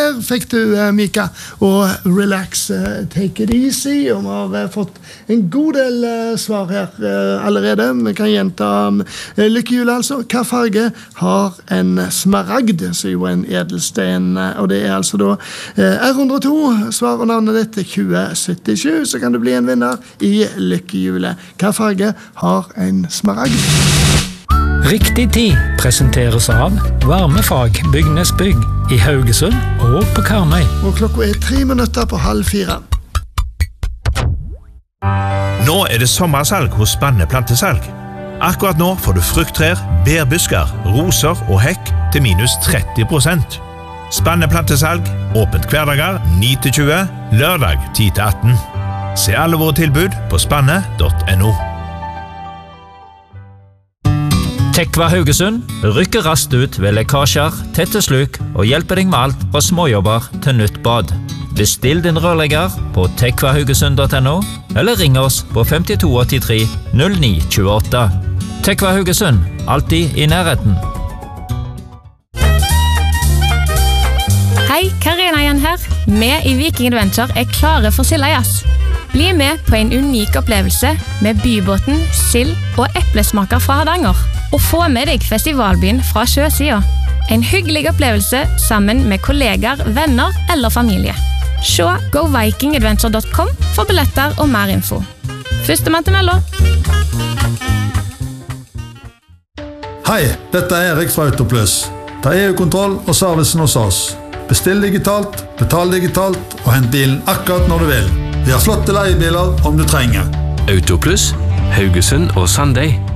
der fikk du, Mika, og relax, take it easy, og vi har fått en god del svar her allerede. Vi kan gjenta lykkehjul, altså. Hva farge har en smaragd, så jo en edelsten, og det altså da R102, svar og navnet ditt til 2077, så kan du bli en vinner i lykkehjulet. Hva farge har en smaragd? Riktig tid presenteres av Varmefag Bygnesbygg i Haugesund og på Karmøy. Og klokka 3:03. Nå det sommersalg hos Spanne Plantesalg. Akkurat nå får du frukttrær, bærbusker, roser og hekk til minus 30%. Spanne Plantesalg, åpent hverdager 9-20, lørdag 10-18. Se alle våre tilbud på spanne.no. Tekva Haugesund rykker raskt ut ved lekkasjer, tette sluk og hjelper deg med alt fra småjobber til nytt bad. Bestill din rørlegger på tekvahaugesund.no eller ring oss på 5283 0928. Tekva Haugesund, alltid i nærheten. Hei, Karina igjen her. Vi i Viking Adventure klare for Sildajas. Bli med på en unik opplevelse med bybåten, sild og eplesmaker fra Hardanger. Og få med deg festivalbyen fra sjøsida. En hyggelig opplevelse sammen med kolleger, venner eller familie. Se govikingadventure.com for billetter og mer info. Førstemann til melda. Hei, dette Erik fra Autoplus. Ta EU-kontroll og servicen hos oss. Bestill digitalt, betal digitalt og hent bilen akkurat når du vil. Vi har flotte leiebiler om du trenger. Autoplus, Haugesund og Sandøy.